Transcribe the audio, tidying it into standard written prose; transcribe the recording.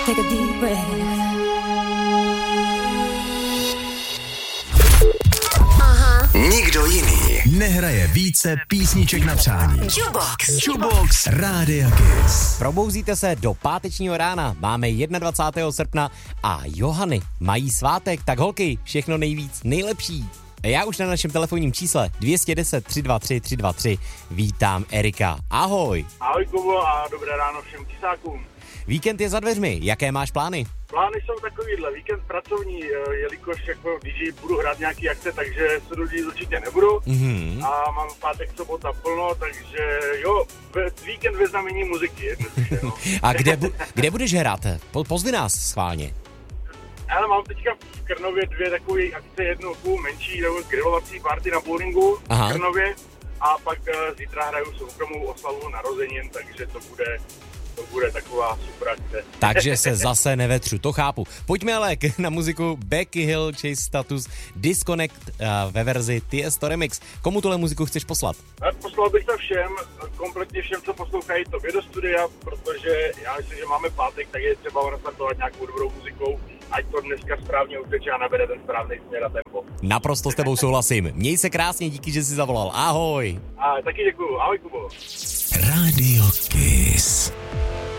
Take a deep breath. Nikdo jiný nehraje více písniček na přání. Jukebox Rádia Kiss. Probouzíte se do pátečního rána, máme 21. srpna a Johany mají svátek, tak holky, všechno nejvíc, nejlepší. Já už na našem telefonním čísle 210 323 323 vítám Erika. Ahoj. Ahoj Kubo a dobré ráno všem tisákům. Víkend je za dveřmi, jaké máš plány? Plány jsou takovýhle, víkend pracovní, jelikož jako DJ budu hrát nějaký akce, takže se do lidí určitě nebudu. A mám pátek, sobota plno, takže jo, víkend ve znamení muziky jednoduše. No. A kde budeš hrát? Pozvi nás schválně. Ale mám teďka v Krnově dvě takové akce, jednu menší grilovací party na bowlingu v Krnově a pak zítra hraju soukromou oslavu narozenin, takže to bude taková super akce. Takže se zase nevetřu, to chápu. Pojďme ale na muziku Becky Hill, Chase Status, Disconnect ve verzi Tiesto Remix. Komu tuhle muziku chceš poslat? Poslal bych to všem, kompletně všem, co poslouchají tobě do studia, protože já myslím, že máme pátek, tak je třeba nastartovat nějakou dobrou muzikou, ať to dneska správně uteče a nabere ten správný směr a tempo. Naprosto s tebou souhlasím. Měj se krásně, díky, že jsi zavolal. Ahoj. A taky děkuju. Ahoj, Kubo. Radio Kiss.